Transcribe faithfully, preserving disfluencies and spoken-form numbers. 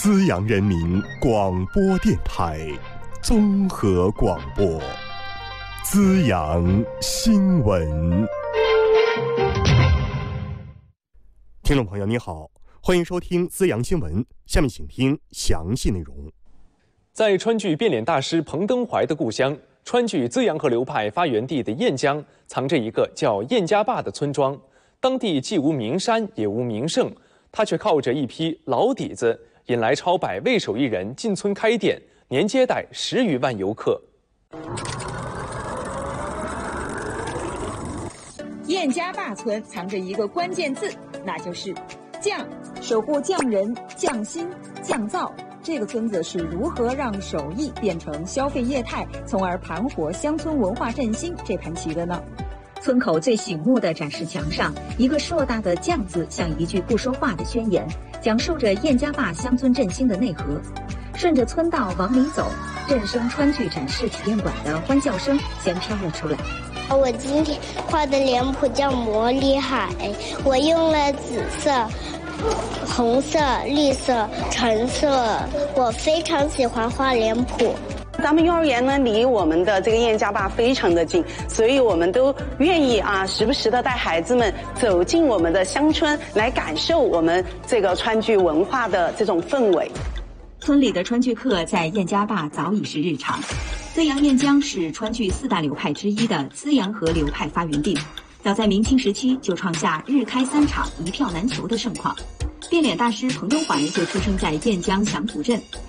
资阳人民广播电台综合广播，资阳新闻。听众朋友，你好，欢迎收听资阳新闻，下面请听详细内容。 在川剧变脸大师彭登怀的故乡，川剧资阳河流派发源地的燕江，藏着一个叫燕家坝的村庄。当地既无名山，也无名胜，他却靠着一批老底子，引来超百位手艺人进村开店，年接待十余万游客。 燕家坝村藏着一个关键字，那就是匠。守护匠人、匠心、匠造。这个村子是如何让手艺变成消费业态，从而盘活乡村文化振兴这盘棋的呢？村口最醒目的展示墙上，一个硕大的匠字像一句不说话的宣言，讲述着燕家坝乡村振兴的内核。顺着村道往里走，振声川剧展示体验馆的欢叫声先飘了出来。 我今天画的脸谱叫魔力海，我用了紫色、红色、绿色、橙色，我非常喜欢画脸谱。 咱们幼儿园呢离我们的这个燕家坝非常的近，所以我们都愿意啊时不时的带孩子们走进我们的乡村，来感受我们这个川剧文化的这种氛围。 村里的川剧课在燕家坝早已是日常。资阳燕江是川剧四大流派之一的资阳河流派发源地，早在明清时期就创下日开三场一票难求的盛况。变脸大师彭登怀就出生在燕江祥图镇，